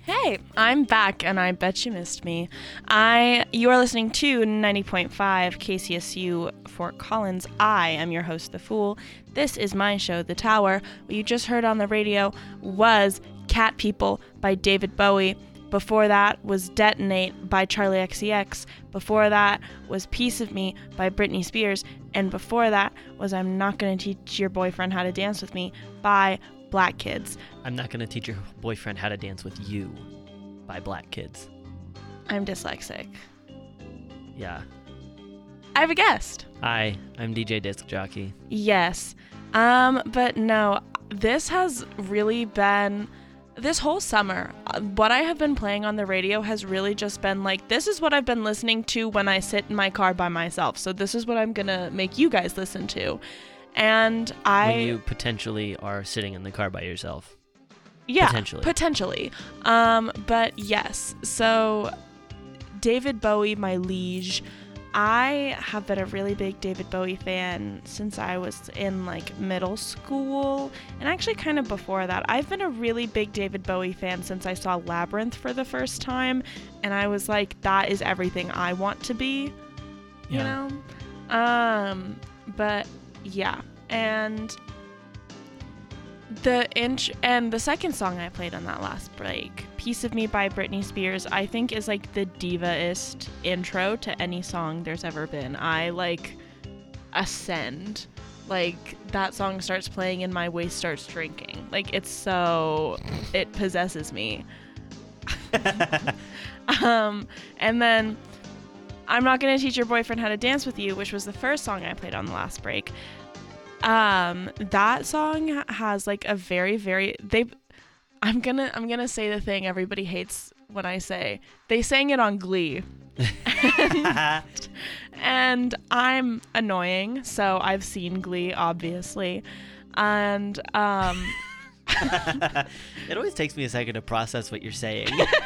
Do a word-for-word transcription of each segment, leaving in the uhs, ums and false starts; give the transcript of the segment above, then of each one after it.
Hey, I'm back, and I bet you missed me. I, you are listening to ninety point five K C S U Fort Collins. I am your host, The Fool. This is my show, The Tower. What you just heard on the radio was Cat People by David Bowie. Before that was Detonate by Charlie X C X. Before that was Piece of Me by Britney Spears. And before that was I'm Not Gonna Teach Your Boyfriend How to Dance With Me by Black Kids. I'm Not Gonna Teach Your Boyfriend How to Dance With You by Black Kids. I'm dyslexic. Yeah. I have a guest. Hi, I'm D J Disc Jockey. Yes. Um, but no, this has really been... This whole summer, what I have been playing on the radio has really just been like, this is what I've been listening to when I sit in my car by myself. So this is what I'm going to make you guys listen to. And I... When you potentially are sitting in the car by yourself. Yeah, potentially. Potentially. Um, but yes, so David Bowie, my liege. I have been a really big David Bowie fan since I was in like middle school, and actually kind of before that. I've been a really big David Bowie fan since I saw Labyrinth for the first time, and I was like, that is everything I want to be, you Yeah. know? Um, but yeah, and the int- and the second song I played on that last break, Piece of Me by Britney Spears, I think is like the diva-ist intro to any song there's ever been. I like ascend. Like that song starts playing and my waist starts drinking. Like it's so, it possesses me. um, and then I'm Not Gonna Teach Your Boyfriend How to Dance With You, which was the first song I played on the last break. Um, that song has like a very, very, they, I'm gonna, I'm gonna say the thing everybody hates when I say. They sang it on Glee. and, and I'm annoying, so I've seen Glee, obviously. And, um... It always takes me a second to process what you're saying.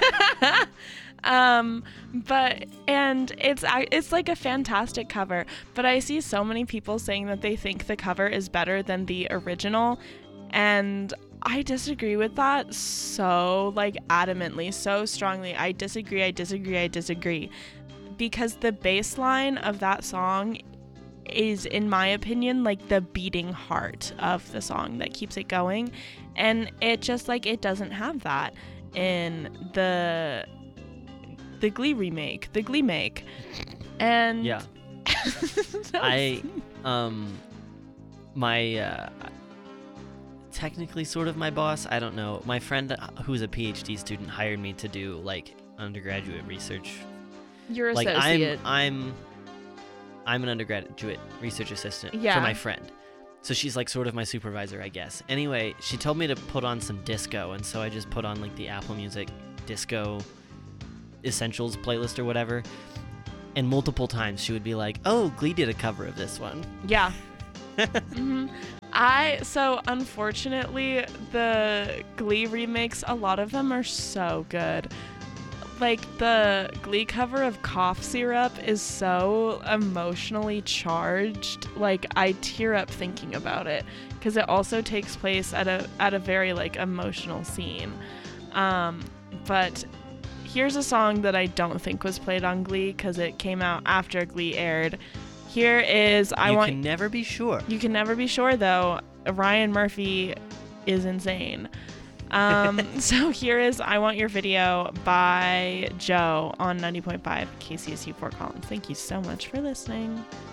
um, but, and it's, it's like a fantastic cover, but I see so many people saying that they think the cover is better than the original, and I disagree with that so, like, adamantly, so strongly. I disagree, I disagree, I disagree. Because the bass line of that song is, in my opinion, like, the beating heart of the song that keeps it going. And it just, like, it doesn't have that in the the Glee remake, the Glee make. And... Yeah. I, um, my, uh... technically sort of my boss, I don't know. My friend who's a PhD student hired me to do like undergraduate research. You're like associate. I'm I'm I'm an undergraduate research assistant Yeah. for my friend. So she's like sort of my supervisor, I guess. Anyway, she told me to put on some disco, and so I just put on like the Apple Music disco essentials playlist or whatever. And multiple times she would be like, "Oh, Glee did a cover of this one." Yeah. mm-hmm. I, so unfortunately, the Glee remakes, a lot of them are so good. Like, the Glee cover of Cough Syrup is so emotionally charged. Like, I tear up thinking about it, because it also takes place at a at a very, like, emotional scene. Um, but here's a song that I don't think was played on Glee, because it came out after Glee aired. Here is I you want. You can never be sure. You can never be sure, though. Ryan Murphy is insane. Um, so here is I Want Your Video by Joe on ninety point five K C S U Fort Collins. Thank you so much for listening.